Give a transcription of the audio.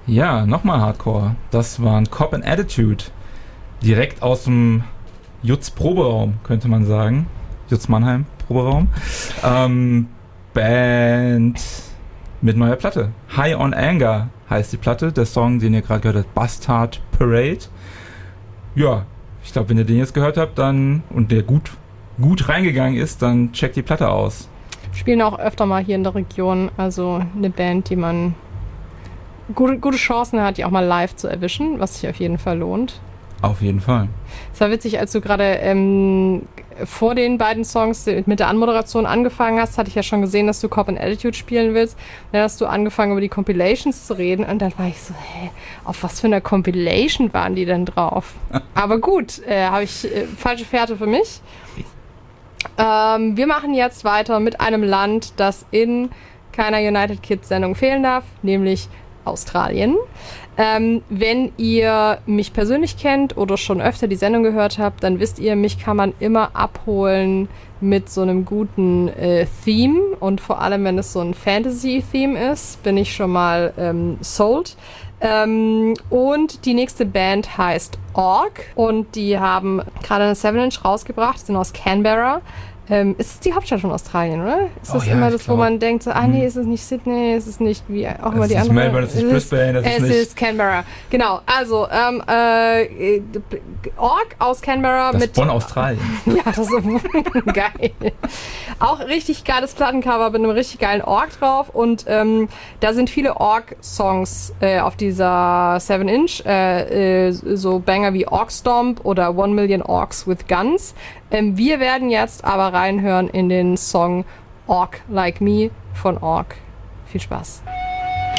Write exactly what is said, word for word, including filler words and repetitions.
Ja, nochmal Hardcore. Das waren Cop and Attitude. Direkt aus dem Jutz Proberaum, könnte man sagen. Jutz Mannheim Proberaum. Ähm, Band mit neuer Platte. High on Anger heißt die Platte. Der Song, den ihr gerade gehört habt, Bastard Parade. Ja, ich glaube, wenn ihr den jetzt gehört habt, dann und der gut, gut reingegangen ist, dann checkt die Platte aus. Spielen auch öfter mal hier in der Region. Also eine Band, die man gute, gute Chancen hat, die auch mal live zu erwischen, was sich auf jeden Fall lohnt. Auf jeden Fall. Es war witzig, als du gerade ähm, vor den beiden Songs mit der Anmoderation angefangen hast, hatte ich ja schon gesehen, dass du Cop and Attitude spielen willst. Und dann hast du angefangen, über die Compilations zu reden. Und dann war ich so, hä, auf was für einer Compilation waren die denn drauf? Aber gut, äh, habe ich äh, falsche Fährte für mich. Ähm, wir machen jetzt weiter mit einem Land, das in keiner United Kids Sendung fehlen darf, nämlich Australien. Ähm, wenn ihr mich persönlich kennt oder schon öfter die Sendung gehört habt, dann wisst ihr, mich kann man immer abholen mit so einem guten äh, Theme, und vor allem, wenn es so ein Fantasy-Theme ist, bin ich schon mal ähm, sold. Ähm, und die nächste Band heißt Orc und die haben gerade eine seven inch rausgebracht, sind aus Canberra. Ähm, ist es die Hauptstadt von Australien, oder? Ist das oh, ja, immer das, glaub. wo man denkt, so, ah nee, ist es nicht Sydney, ist es nicht wie auch immer die andere? Melbourne, es ist nicht Brisbane, es ist es nicht... ist Canberra. Genau, also ähm, äh, Orc aus Canberra das mit... von Australien. Ja, das ist geil. Auch richtig geiles Plattencover mit einem richtig geilen Orc drauf, und ähm, da sind viele Orc-Songs äh, auf dieser seven inch, äh, äh, so Banger wie Orc Stomp oder One Million Orcs with Guns. Ähm, wir werden jetzt aber reinhören in den Song Orc Like Me von Orc. Viel Spaß.